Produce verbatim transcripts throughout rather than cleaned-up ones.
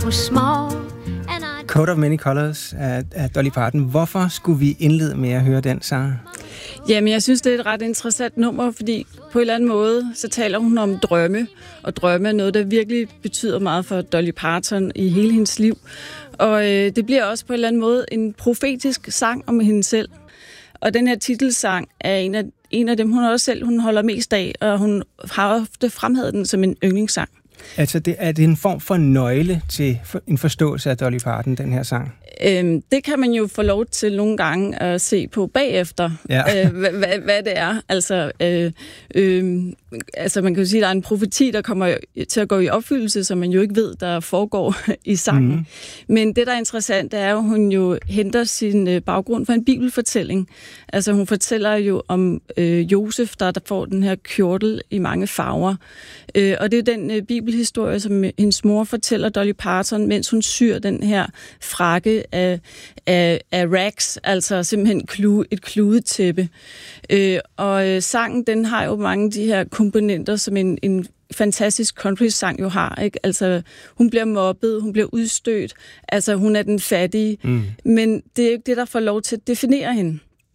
was small. Coat of Many Colors af, af Dolly Parton. Hvorfor skulle vi indlede med at høre den sang? Jamen, jeg synes, det er et ret interessant nummer, fordi på en eller anden måde, så taler hun om drømme, og drømme er noget, der virkelig betyder meget for Dolly Parton i hele hendes liv. Og øh, det bliver også på en eller anden måde en profetisk sang om hende selv. Og den her titelsang er en af, en af dem, hun også selv hun holder mest af, og hun har ofte fremhævet den som en yndlingssang. Altså, det, er det en form for nøgle til en forståelse af Dolly Parton, den her sang? Øhm, det kan man jo få lov til nogle gange at se på bagefter, ja. øh, hvad, hvad, hvad det er. Altså, øh, øh, altså, man kan jo sige, at der er en profeti, der kommer til at gå i opfyldelse, som man jo ikke ved, der foregår i sangen. Mm. Men det, der er interessant, det er jo, at hun jo henter sin øh, baggrund fra en bibelfortælling. Altså, hun fortæller jo om øh, Josef, der, der får den her kjortel i mange farver. Øh, og det er den øh, bibelhistorie, som hendes mor fortæller Dolly Parton, mens hun syr den her frakke af, af, af rags, altså simpelthen klude, et kludetæppe. Øh, og øh, sangen, den har jo mange af de her komponenter, som en, en fantastisk country-sang jo har, ikke? Altså, hun bliver mobbet, hun bliver udstødt, altså hun er den fattige, mm. men det er ikke det, der får lov til at definere hende.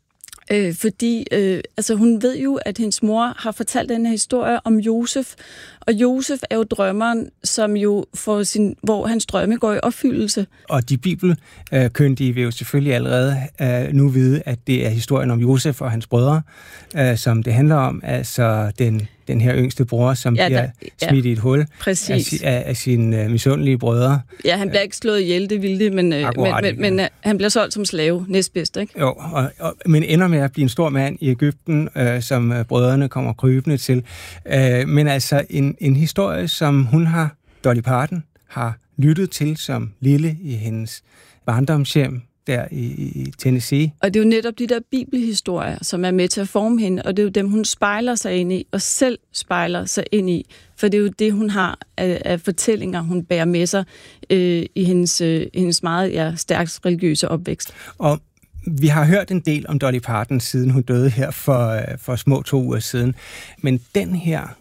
Øh, fordi øh, altså hun ved jo, at hendes mor har fortalt den her historie om Josef, og Josef er jo drømmeren, som jo får sin, hvor hans drømme går i opfyldelse. Og de bibelkyndige vil jo selvfølgelig allerede øh, nu vide, at det er historien om Josef og hans brødre, øh, som det handler om, altså den den her yngste bror, som ja, bliver der, smidt ja, i et hul af, af, af sine uh, misundelige brødre. Ja, han bliver ikke slået ihjel, det ville det, men, Akkurat, men, men, men uh, han bliver solgt som slave, næstbedst, ikke? Jo, og, og, men ender med at blive en stor mand i Egypten, uh, som uh, brødrene kommer krybende til. Uh, men altså en, en historie, som hun har, Dolly Parton, har lyttet til som lille i hendes barndomshjem, der i, i Tennessee. Og det er jo netop de der bibelhistorier, som er med til at forme hende, og det er jo dem, hun spejler sig ind i, og selv spejler sig ind i. For det er jo det, hun har af, af fortællinger, hun bærer med sig øh, i hendes, øh, hendes meget ja, stærkt religiøse opvækst. Og vi har hørt en del om Dolly Parton, siden hun døde her for, for små to uger siden. Men den her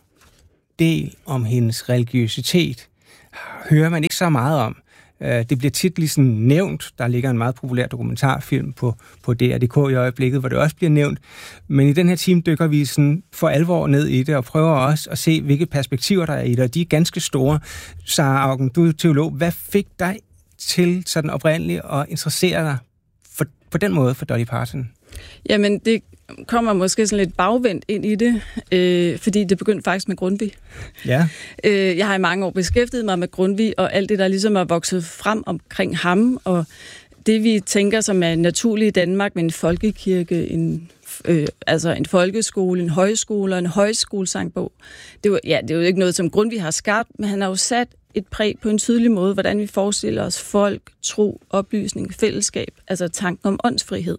del om hendes religiøsitet hører man ikke så meget om. Det bliver tit ligesom nævnt. Der ligger en meget populær dokumentarfilm på, på D R punktum D K i øjeblikket, hvor det også bliver nævnt. Men i den her time dykker vi sådan for alvor ned i det, og prøver også at se, hvilke perspektiver der er i det. Og de er ganske store. Sarah Auken, du er teolog. Hvad fik dig til sådan oprindeligt at interessere dig for, på den måde for Dolly Parton? Jamen, det kommer måske sådan lidt bagvendt ind i det, øh, fordi det begyndte faktisk med Grundtvig. Ja. Øh, jeg har i mange år beskæftiget mig med Grundtvig, og alt det, der ligesom er vokset frem omkring ham, og det, vi tænker som er naturligt i Danmark med en folkekirke, en, øh, altså en folkeskole, en højskole og en højskolesangbog. Det er, jo, ja, det er jo ikke noget, som Grundtvig har skabt, men han har jo sat et præg på en tydelig måde, hvordan vi forestiller os folk, tro, oplysning, fællesskab, altså tanken om åndsfrihed.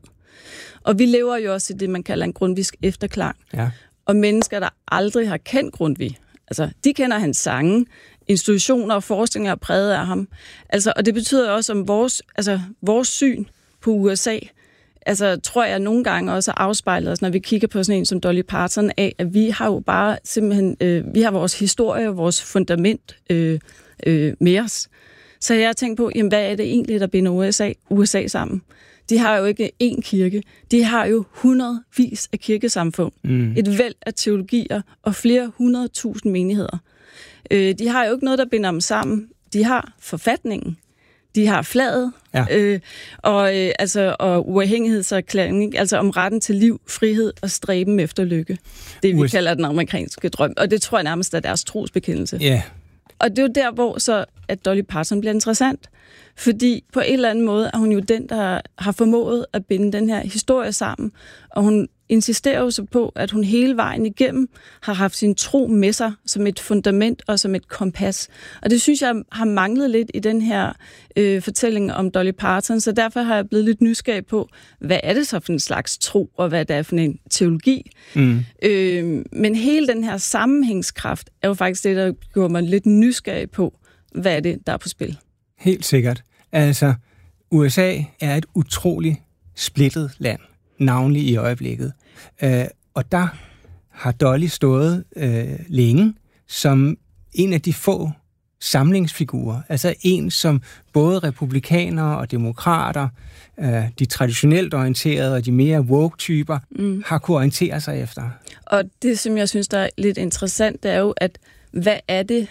Og vi lever jo også i det, man kalder en grundtvigsk efterklang. Ja. Og mennesker, der aldrig har kendt Grundtvig, altså de kender hans sange, institutioner og forestillinger er præget af ham. Altså, og det betyder også, om vores, altså, vores syn på U S A, altså tror jeg nogle gange også afspejlet os, når vi kigger på sådan en som Dolly Parton, af, at vi har jo bare simpelthen, øh, vi har vores historie og vores fundament øh, øh, med os. Så jeg har tænkt på, jamen, hvad er det egentlig, der binder U S A, U S A sammen? De har jo ikke én kirke. De har jo hundredvis af kirkesamfund. Mm. Et væld af teologier og flere hundredtusind menigheder. Øh, de har jo ikke noget, der binder dem sammen. De har forfatningen. De har flaget. Ja. Øh, og, øh, altså, og uafhængighedserklæring, altså om retten til liv, frihed og stræben efter lykke. Det vi U S A kalder den amerikanske drøm. Og det tror jeg nærmest er deres trosbekendelse. Yeah. Og det er jo der, hvor så, at Dolly Parton bliver interessant. Fordi på en eller anden måde er hun jo den, der har formået at binde den her historie sammen. Og hun insisterer jo så på, at hun hele vejen igennem har haft sin tro med sig som et fundament og som et kompas. Og det synes jeg har manglet lidt i den her øh, fortælling om Dolly Parton. Så derfor har jeg blevet lidt nysgerrig på, hvad er det så for en slags tro, og hvad det er for en teologi. Mm. Øh, men hele den her sammenhængskraft er jo faktisk det, der gjorde mig lidt nysgerrig på, hvad er det, der er på spil. Helt sikkert. Altså, U S A er et utroligt splittet land, navnlig i øjeblikket. Øh, og der har Dolly stået øh, længe som en af de få samlingsfigur. Altså en, som både republikanere og demokrater, øh, de traditionelt orienterede og de mere woke-typer, mm. har kunne orientere sig efter. Og det, som jeg synes, der er lidt interessant, det er jo, at hvad er det,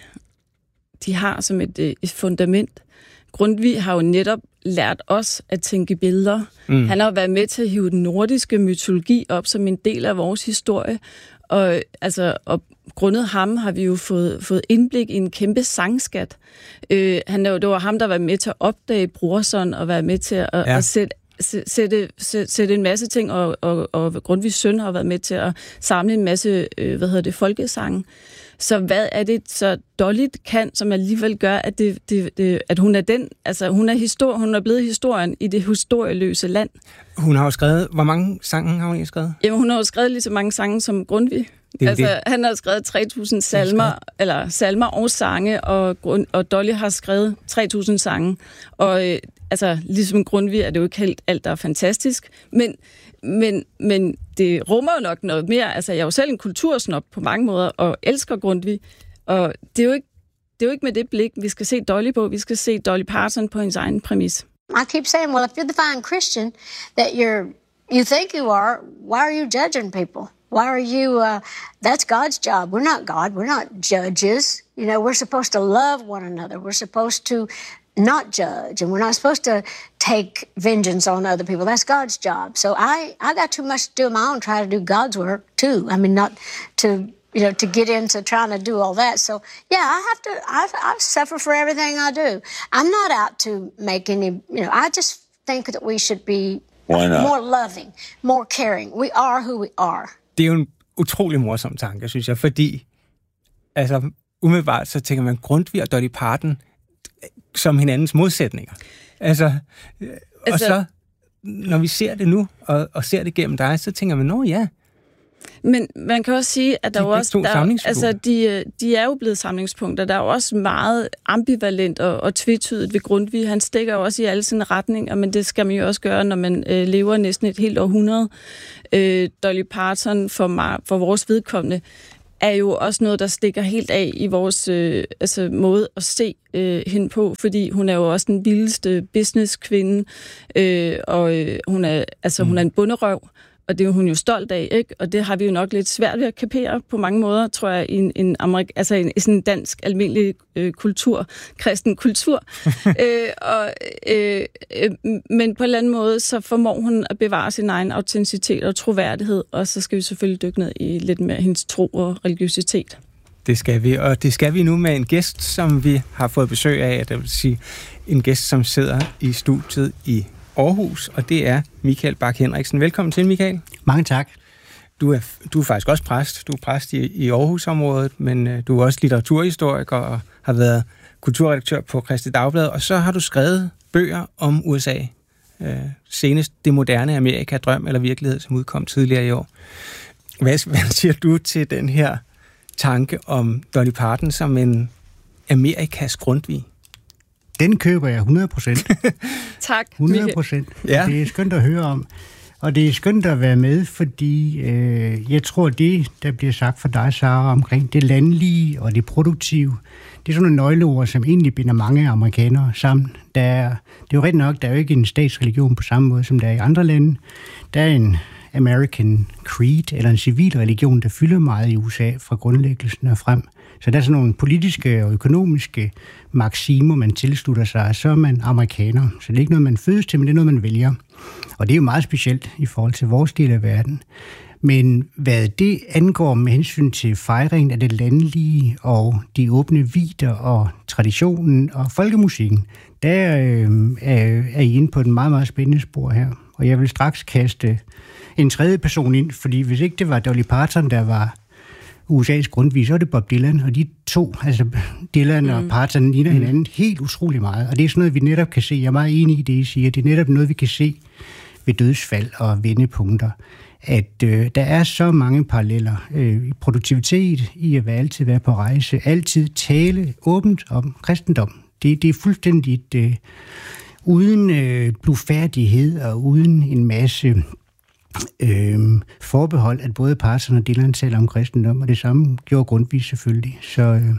de har som et, et fundament? Grundtvig har jo netop lært os at tænke billeder. Mm. Han har været med til at hive den nordiske mytologi op som en del af vores historie. Og, altså, og grundet ham har vi jo fået, fået indblik i en kæmpe sangskat. Øh, han, det var ham, der var med til at opdage Brorson og være med til at, ja. at sætte, sætte, sætte, sætte en masse ting, og, og, og Grundtvigs søn har været med til at samle en masse øh, hvad hedder det, folkesange. Så hvad er det, så Dolly kan, som alligevel gør, at, det, det, det, at hun er den, altså hun er, histori- hun er blevet historien i det historieløse land? Hun har jo skrevet, hvor mange sange har hun skrevet? Jamen, hun har jo skrevet lige så mange sange som Grundtvig. Altså, det. Han har skrevet tre tusind salmer, eller salmer og sange, og, og Dolly har skrevet tre tusind sange. Og øh, altså, ligesom Grundtvig er det jo ikke helt alt, der er fantastisk, men, men, men det rummer jo nok noget mere. Altså, jeg er jo selv en kultursnop på mange måder, og elsker Grundtvig, og det er jo ikke, det er jo ikke med det blik, vi skal se Dolly på. Vi skal se Dolly Parton på hendes egen præmis. I keep saying, well, if you're the fine Christian that you're, you think you are, why are you judging people? Why are you, uh, that's God's job. We're not God. We're not judges. You know, we're supposed to love one another. We're supposed to not judge, and we're not supposed to take vengeance on other people. That's God's job. So I, I got too much to do of my own, try to do God's work too. I mean, not to, you know, to get into trying to do all that. So yeah, I have to, I, I suffer for everything I do. I'm not out to make any, you know, I just think that we should be more loving, more caring. We are who we are. Det er jo en utrolig morsom tanke, synes jeg, fordi altså, umiddelbart så tænker man Grundtvig og Dolly Parton som hinandens modsætninger. Altså, altså, og så, når vi ser det nu, og, og ser det gennem dig, så tænker man, nå ja. Men man kan også sige, at der de er også, der, altså, de, de er jo blevet samlingspunkter. Der er jo også meget ambivalent og, og tvetydigt ved Grundtvig. Han stikker jo også i alle sine retninger, men det skal man jo også gøre, når man øh, lever næsten et helt århundrede. Øh, Dolly Parton for, mig, for vores vedkommende er jo også noget, der stikker helt af i vores øh, altså, måde at se øh, hende på, fordi hun er jo også den vildeste businesskvinde, øh, og øh, hun, er, altså, mm. hun er en bunderøv, og det er hun jo stolt af, ikke? Og det har vi jo nok lidt svært ved at kapere på mange måder, tror jeg, i en, en, Amerik- altså en, i sådan en dansk almindelig øh, kultur, kristen kultur. øh, og, øh, øh, men på en eller anden måde, så formår hun at bevare sin egen autenticitet og troværdighed, og så skal vi selvfølgelig dykke ned i lidt mere hendes tro og religiøsitet. Det skal vi, og det skal vi nu med en gæst, som vi har fået besøg af, det vil sige en gæst, som sidder i studiet i Aarhus, og det er Michael Bach Henriksen. Velkommen til, Michael. Mange tak. Du er, du er faktisk også præst. Du er præst i, i Aarhus-området, men uh, du er også litteraturhistoriker og har været kulturredaktør på Kristeligt Dagblad, og så har du skrevet bøger om U S A. Uh, senest Det moderne Amerika, drøm eller virkelighed, som udkom tidligere i år. Hvad, hvad siger du til den her tanke om Dolly Parton som en Amerikas Grundtvig? Den køber jeg hundrede procent. Tak, hundrede procent. Ja. Det er skønt at høre om. Og det er skønt at være med, fordi øh, jeg tror, det, der bliver sagt for dig, Sara, omkring det landlige og det produktive, det er sådan nogle nøgleord, som egentlig binder mange amerikanere sammen. Der er, det er jo ret nok, der er jo ikke en statsreligion på samme måde, som der er i andre lande. Der er en American Creed, eller en civil religion, der fylder meget i U S A fra grundlæggelsen og frem. Så der er sådan nogle politiske og økonomiske maksimer, man tilslutter sig, og så er man amerikaner. Så det er ikke noget, man fødes til, men det er noget, man vælger. Og det er jo meget specielt i forhold til vores del af verden. Men hvad det angår med hensyn til fejringen af det landlige og de åbne vidder og traditionen og folkemusikken, der øh, er, er I inde på et meget, meget spændende spor her. Og jeg vil straks kaste en tredje person ind, fordi hvis ikke det var Dolly Parton, der var U S A's Grundtvig, så er det Bob Dylan, og de to, altså Dylan mm. og Parton, ligner mm. hinanden helt utrolig meget. Og det er sådan noget, vi netop kan se. Jeg er meget enig i det, I siger. Det er netop noget, vi kan se ved dødsfald og vendepunkter. At øh, der er så mange paralleller øh, i produktivitet, i at altid være på rejse, altid tale åbent om kristendom. Det, det er fuldstændig øh, uden øh, blufærdighed og uden en masse øh, forbehold, at både Parton og Dylan taler om kristendom, og det samme gjorde Grundtvig selvfølgelig. Så øh,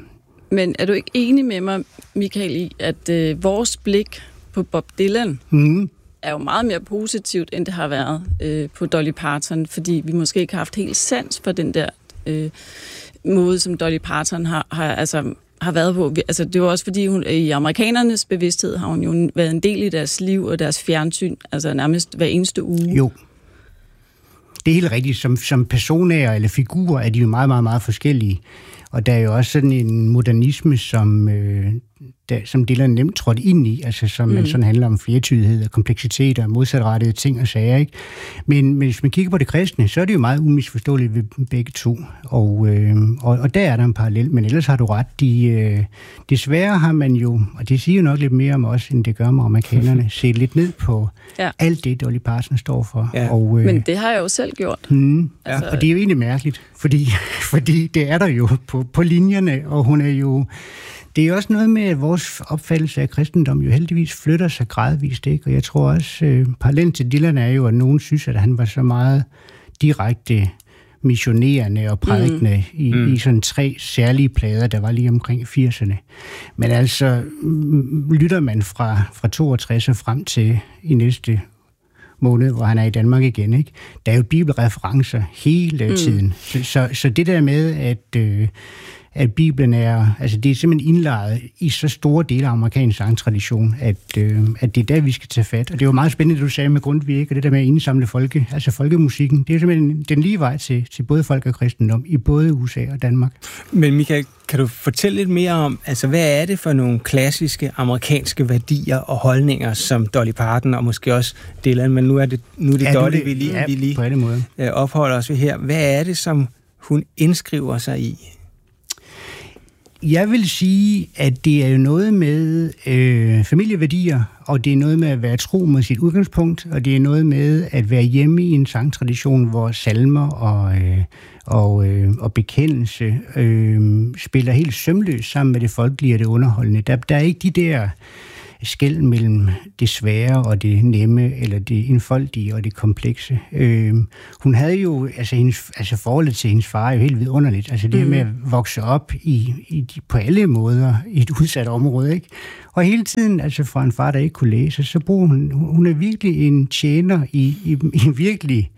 Men er du ikke enig med mig, Michael, i, at øh, vores blik på Bob Dylan mm. er jo meget mere positivt, end det har været øh, på Dolly Parton, fordi vi måske ikke har haft helt sans for den der øh, måde, som Dolly Parton har, har, altså, har været på. Altså, det var også fordi, hun, i amerikanernes bevidsthed har hun jo været en del i deres liv og deres fjernsyn, altså nærmest hver eneste uge. Jo. Det er helt rigtigt. Som, som personer eller figurer er de jo meget, meget, meget forskellige. Og der er jo også sådan en modernisme, som, øh, der, som Dylan nemt trådte ind i, altså som mm. sådan handler om flertydighed og kompleksitet og modsatrettede ting og sager, ikke? Men, men hvis man kigger på det kristne, så er det jo meget umisforståeligt ved begge to. Og, øh, og, og der er der en parallel, men ellers har du ret. De, øh, desværre har man jo, og det siger jo nok lidt mere om os, end det gør med amerikanerne, set lidt ned på ja. alt det, Dolly Parton står for. Ja. Og, øh, men det har jeg jo selv gjort. Hmm, altså, ja. Og det er jo egentlig mærkeligt, fordi, fordi det er der jo på, på linjerne, og hun er jo... Det er også noget med, at vores opfattelse af kristendom jo heldigvis flytter sig gradvist, ikke? Og jeg tror også, øh, parallelt til Dylan er jo, at nogen synes, at han var så meget direkte missionerende og prædikende mm. i, mm. i sådan tre særlige plader, der var lige omkring firserne. Men altså, lytter man fra, fra toogtres og frem til i næste måned, hvor han er i Danmark igen, ikke? Der er jo bibelreferencer hele tiden. Mm. Så, så, så det der med, at... Øh, at Bibelen er, altså det er simpelthen indlejret i så store dele af amerikansk sangtradition, at, øh, at det er der, vi skal tage fat. Og det var meget spændende, du sagde med Grundtvig, og det der med at indsamle folke, altså folkemusikken. Det er simpelthen den lige vej til, til både folk og kristendom, i både U S A og Danmark. Men Michael, kan du fortælle lidt mere om, altså hvad er det for nogle klassiske amerikanske værdier og holdninger, som Dolly Parton og måske også Dylan, men nu er det, nu er det ja, Dolly, det, vi lige, ja, vi lige på alle måder. opholder os ved her. Hvad er det, som hun indskriver sig i? Jeg vil sige, at det er jo noget med øh, familieværdier, og det er noget med at være tro mod sit udgangspunkt, og det er noget med at være hjemme i en sangtradition, hvor salmer og, øh, og, øh, og bekendelse øh, spiller helt sømløst sammen med det folkelige og det underholdende. Der, der er ikke de der skel mellem det svære og det nemme, eller det enfoldige og det komplekse. Øh, hun havde jo, altså, hendes, altså forholdet til hendes far er jo helt vidunderligt. Altså det mm. med at vokse op i, i, på alle måder i et udsat område, ikke? Og hele tiden, altså fra en far, der ikke kunne læse, så bruger hun, hun er virkelig en tjener i, i, i en virkelig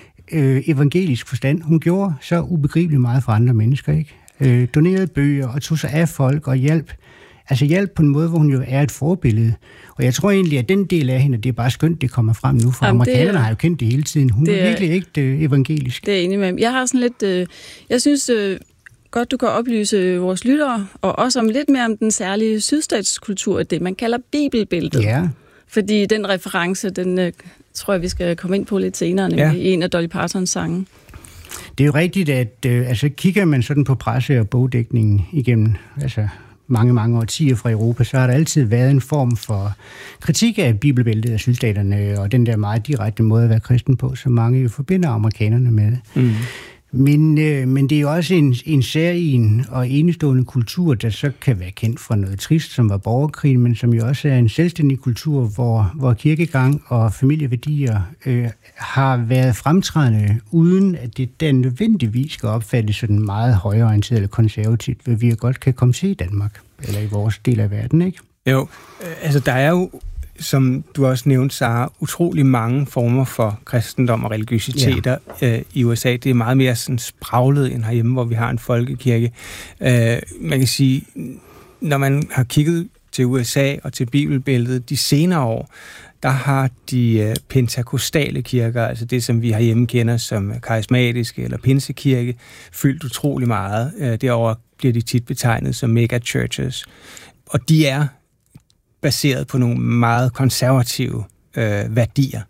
øh, evangelisk forstand. Hun gjorde så ubegribeligt meget for andre mennesker, ikke? Øh, donerede bøger og tog sig af folk og hjalp. Altså hjælp på en måde, hvor hun jo er et forbillede. Og jeg tror egentlig, at den del af hende, det er bare skønt, det kommer frem nu, for Jamen, amerikanerne er, har jo kendt det hele tiden. Hun det er virkelig ikke øh, evangelisk. Det er enig med. Jeg har sådan lidt... Øh, jeg synes øh, godt, du kan oplyse vores lyttere, og også om lidt mere om den særlige sydstatskultur, det man kalder bibelbæltet. Ja. Fordi den reference, den øh, tror jeg, vi skal komme ind på lidt senere, nemlig ja. i en af Dolly Partons sange. Det er jo rigtigt, at øh, altså, kigger man sådan på presse- og bogdækningen igennem... altså mange, mange årtier fra Europa, så har der altid været en form for kritik af bibelbæltet af sydstaterne, og den der meget direkte måde at være kristen på, som mange jo forbinder amerikanerne med. Mm. Men, øh, men det er jo også en, en særlig og enestående kultur, der så kan være kendt fra noget trist, som var borgerkrigen, men som jo også er en selvstændig kultur, hvor, hvor kirkegang og familieværdier øh, har været fremtrædende, uden at det der nødvendigvis skal opfattes sådan meget højreorienteret eller konservativt, hvad vi godt kan komme til i Danmark, eller i vores del af verden, ikke? Jo, altså der er jo, som du også nævnte, Sara, utrolig mange former for kristendom og religiøsiteter ja. øh, i U S A. Det er meget mere sådan spraglet end herhjemme, hvor vi har en folkekirke. Øh, man kan sige, når man har kigget til U S A og til bibelbæltet de senere år, der har de øh, pentakostale kirker, altså det, som vi herhjemme kender som karismatiske eller pinsekirke, fyldt utrolig meget. Øh, derover bliver de tit betegnet som megachurches. Og de er baseret på nogle meget konservative øh, værdier.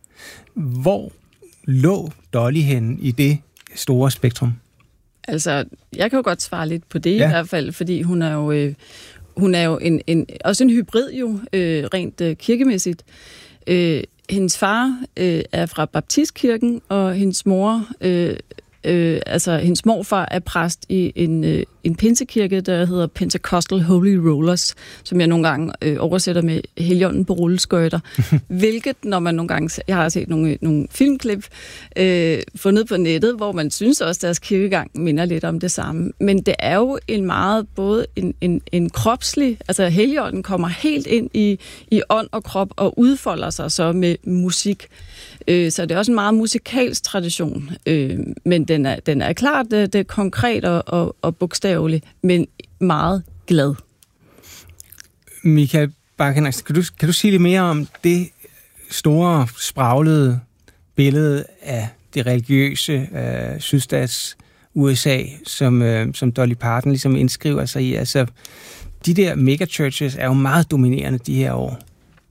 Hvor lå Dolly henne i det store spektrum? Altså, jeg kan jo godt svare lidt på det ja. i hvert fald, fordi hun er jo, øh, hun er jo en, en, også en hybrid jo, øh, rent øh, kirkemæssigt. Øh, hendes far øh, er fra baptistkirken, og hendes mor, øh, øh, altså hendes morfar er præst i en, øh, en pinsekirke, der hedder Pentecostal Holy Rollers, som jeg nogle gange øh, oversætter med Helligånden på rulleskøjter. Hvilket, når man nogle gange... Jeg har set nogle, nogle filmklip øh, fundet på nettet, hvor man synes også, at deres kirkegang minder lidt om det samme. Men det er jo en meget både en, en, en kropslig... Altså Helligånden kommer helt ind i, i ånd og krop og udfolder sig så med musik. Øh, så det er også en meget musikalsk tradition. Øh, men den er, den er klart det, det er konkret og, og, og bogstavelig, men meget glad. Michael Bach-Henriksen, kan du, kan du sige lidt mere om det store, spraglede billede af det religiøse øh, sydstats U S A, som, øh, som Dolly Parton ligesom indskriver sig i? Altså, de der megachurches er jo meget dominerende de her år.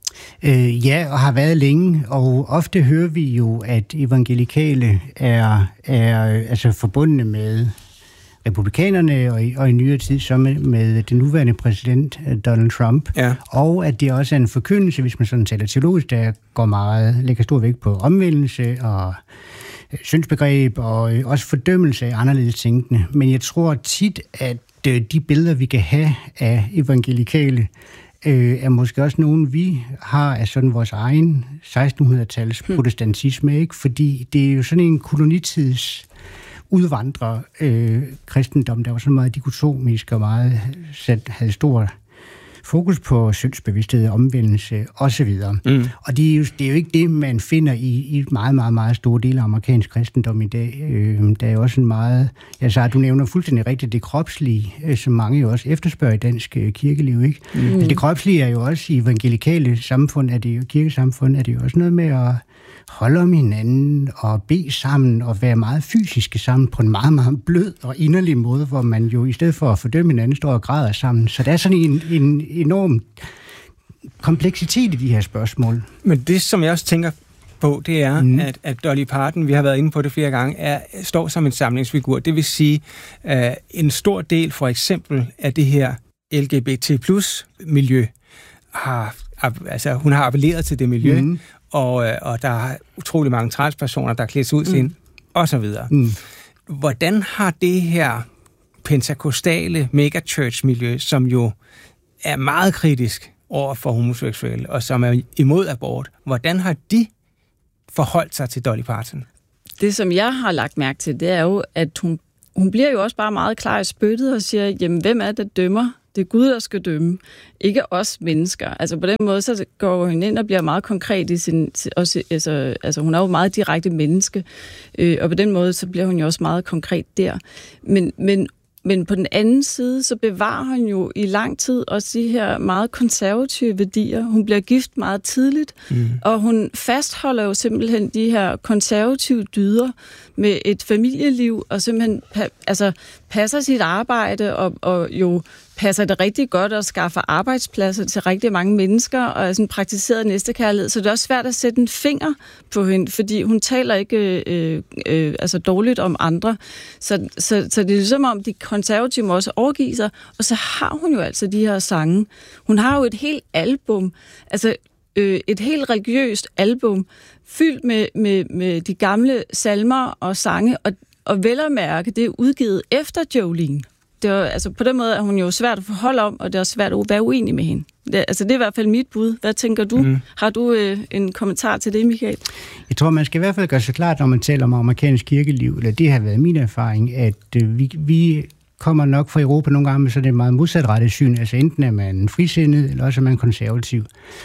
Øh, ja, og har været længe, og ofte hører vi jo, at evangelikale er, er altså forbundne med republikanerne, og i, og i nyere tid så med, med den nuværende præsident Donald Trump, ja. Og at det også er en forkyndelse, hvis man sådan taler teologisk, der går meget, lægger stor vægt på omvendelse og syndsbegreb, og også fordømmelse af anderledes tænkende. Men jeg tror tit, at de billeder, vi kan have af evangelikale, Øh, er måske også nogen, vi har af sådan vores egen sekstenhundrede-tals protestantisme, ikke? Fordi det er jo sådan en kolonitids udvandrer øh, kristendom, der var så meget dikotomisk og meget sat, havde stor fokus på syndsbevidsthed, omvendelse osv. Mm. Og det er, jo, det er jo ikke det, man finder i, i meget, meget, meget store dele af amerikansk kristendom i dag. Øh, der er jo også en meget... Jeg sagde, du nævner fuldstændig rigtigt det kropslige, øh, som mange jo også efterspørger i dansk øh, kirkeliv, ikke? Mm. Men det kropslige er jo også i evangelikale samfund, er det jo, kirkesamfund, er det jo også noget med at holde om hinanden og bede sammen og være meget fysiske sammen på en meget, meget blød og inderlig måde, hvor man jo i stedet for at fordømme hinanden står og græder sammen. Så der er sådan en, en enorm kompleksitet i de her spørgsmål. Men det, som jeg også tænker på, det er, mm. at, at Dolly Parton, vi har været inde på det flere gange, er, står som en samlingsfigur. Det vil sige, at en stor del for eksempel af det her L G B T plus miljø har, altså hun har appelleret til det miljø, mm. Og, og der er utrolig mange transpersoner, der klædes ud til mm. og så videre. Mm. Hvordan har det her pentakostale megachurch-miljø, som jo er meget kritisk over for homoseksuelle, og som er imod abort, hvordan har de forholdt sig til Dolly Parton? Det, som jeg har lagt mærke til, det er jo, at hun, hun bliver jo også bare meget klar i spyttet og siger, jamen, hvem er det, der dømmer? Det er Gud, der skal dømme, ikke os mennesker. Altså på den måde, så går hun ind og bliver meget konkret i sin... Også, altså, altså hun er jo meget direkte menneske, øh, og på den måde, så bliver hun jo også meget konkret der. Men, men, men på den anden side, så bevarer hun jo i lang tid også de her meget konservative værdier. Hun bliver gift meget tidligt, mm. og hun fastholder jo simpelthen de her konservative dyder med et familieliv, og simpelthen altså, passer sit arbejde, og, og jo passer det rigtig godt og skaffer arbejdspladser til rigtig mange mennesker, og er sådan praktiseret næstekærlighed. Så det er også svært at sætte en finger på hende, fordi hun taler ikke øh, øh, altså dårligt om andre. Så, så, så det er ligesom om, de konservative må også overgive sig, og så har hun jo altså de her sange. Hun har jo et helt album, altså øh, et helt religiøst album, fyldt med, med, med de gamle salmer og sange, og, og vel at mærke, det er udgivet efter Jolene. Det var, altså på den måde er hun jo svært at forholde om, og det er også svært at være uenig med hende. Det, altså det er i hvert fald mit bud. Hvad tænker du? Mm. Har du øh, en kommentar til det, Michael? Jeg tror, man skal i hvert fald gøre sig klart, når man taler om amerikansk kirkeliv, eller det har været min erfaring, at øh, vi, vi kommer nok fra Europa nogle gange med sådan et meget modsatrettet syn. Altså enten er man frisindet, eller også er man konservativ.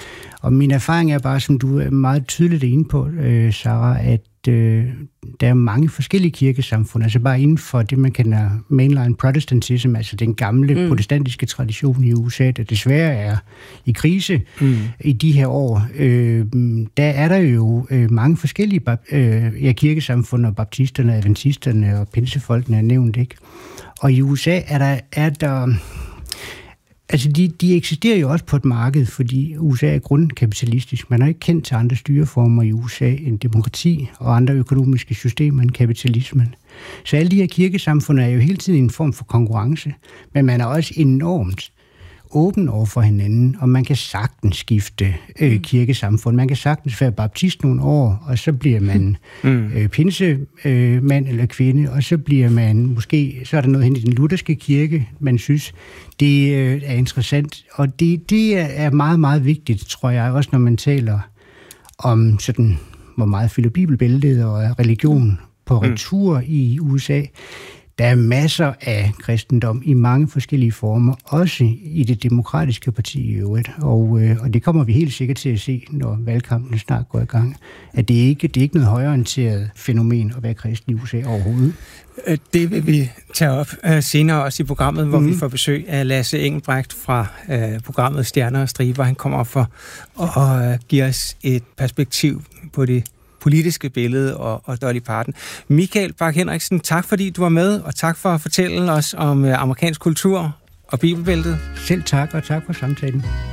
Og min erfaring er bare, som du er meget tydeligt inde på, øh, Sarah, at øh, der er mange forskellige kirkesamfund, altså bare inden for det, man kalder mainline protestantism, altså den gamle mm. protestantiske tradition i U S A, der desværre er i krise mm. i de her år. Øh, der er der jo øh, mange forskellige øh, ja, kirkesamfund, og baptisterne, adventisterne og pinsefolkene er nævnt, ikke? Og i U S A er der... Er der Altså, de, de eksisterer jo også på et marked, fordi U S A er grundkapitalistisk. Man har ikke kendt til andre styreformer i U S A end demokrati og andre økonomiske systemer end kapitalismen. Så alle de her kirkesamfund er jo hele tiden en form for konkurrence, men man er også enormt åben over for hinanden, og man kan sagtens skifte øh, kirkesamfund. Man kan sagtens være baptist nogle år, og så bliver man mm. øh, pinsemand øh, mand eller kvinde, og så bliver man måske, så er der noget hen i den lutherske kirke, man synes, det øh, er interessant. Og det, det er meget, meget vigtigt, tror jeg, også når man taler om sådan, hvor meget fylder bibelbæltet og religion på retur mm. i U S A. Der er masser af kristendom i mange forskellige former, også i det demokratiske parti i øvrigt. Og, øh, og det kommer vi helt sikkert til at se, når valgkampen snart går i gang. At det ikke det er ikke noget højreorienteret fænomen at være kristen i U S A overhovedet. Det vil vi tage op senere også i programmet, hvor mm. vi får besøg af Lasse Engelbrecht fra uh, programmet Stjerner og Striber. Han kommer op for at uh, give os et perspektiv på det politiske billede og, og Dolly Parton. Michael Bach-Henriksen, tak fordi du var med, og tak for at fortælle os om uh, amerikansk kultur og bibelbæltet. Selv tak, og tak for samtalen.